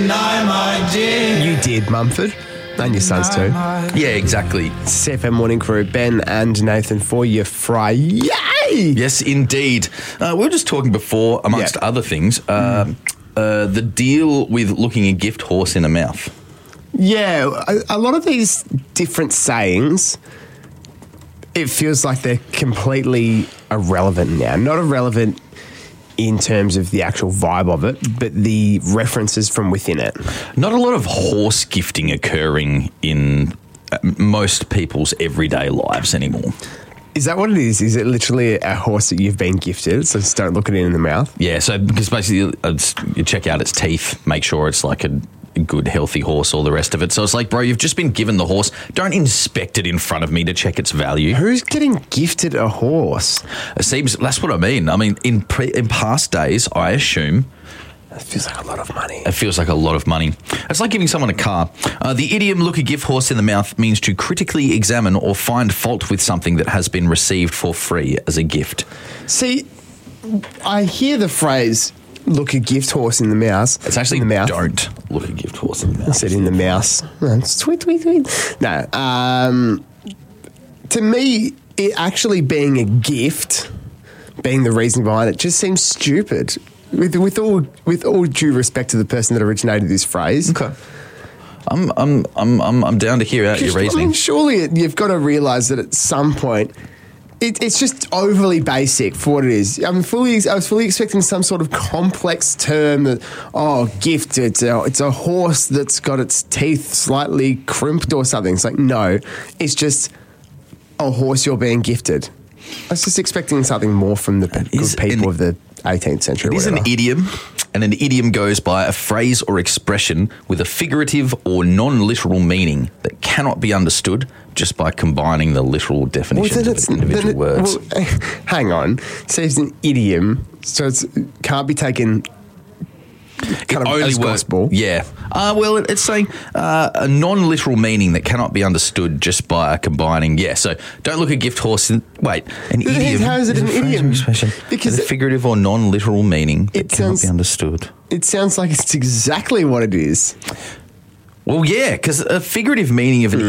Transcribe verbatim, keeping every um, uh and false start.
You did, Mumford. And your sons too. Yeah, exactly. C F M Morning Crew, Ben and Nathan for your Friday. Yes, indeed. Uh, we were just talking before, amongst Yep. other things, uh, mm. uh, the deal with looking a gift horse in the mouth. Yeah, a, a lot of these different sayings, it feels like they're completely irrelevant now. Not irrelevant in terms of the actual vibe of it, but the references from within it. Not a lot of horse gifting occurring in uh, most people's everyday lives anymore. Is that what it is? Is it literally a horse that you've been gifted, so just don't look it in the mouth? Yeah, so because basically it's, you check out its teeth, make sure it's like a good, healthy horse, all the rest of it. So it's like, bro, you've just been given the horse. Don't inspect it in front of me to check its value. Who's getting gifted a horse? It seems, that's what I mean. I mean, in pre, in past days, I assume... It feels like a lot of money. It feels like a lot of money. It's like giving someone a car. Uh, the idiom, look a gift horse in the mouth, means to critically examine or find fault with something that has been received for free as a gift. See, I hear the phrase... look a gift horse in the mouth. It's actually in the mouth. Don't look a gift horse in the mouth. I said in the mouse. No, it's tweet, tweet, tweet. No. Um, to me, it actually being a gift, being the reason behind it, just seems stupid. With with all with all due respect to the person that originated this phrase. Okay. I'm I'm I'm I'm, I'm down to hear out your reasoning. I mean, surely it, you've got to realise that at some point. It, it's just overly basic for what it is. I'm fully, I was fully expecting some sort of complex term that, oh, gift, it's a, it's a horse that's got its teeth slightly crimped or something. It's like, no, it's just a horse you're being gifted. I was just expecting something more from the good people of the eighteenth century. It is an idiom, and an idiom goes by a phrase or expression with a figurative or non-literal meaning that cannot be understood just by combining the literal definitions well, of individual it, words. Well, hang on. So it's an idiom, so it can't be taken kind it of as gospel. Yeah. Uh, well, it, it's saying uh, a non-literal meaning that cannot be understood just by combining. Yeah, so don't look a gift horse in... Wait, an idiom... How is it an idiom? Because a figurative or non-literal meaning that it cannot sounds, be understood. It sounds like it's exactly what it is. Well, yeah, because a figurative meaning of an mm.